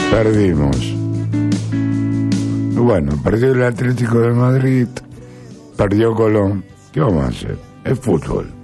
Perdimos. Bueno, perdió el Atlético de Madrid, perdió Colón. ¿Qué vamos a hacer? Es fútbol.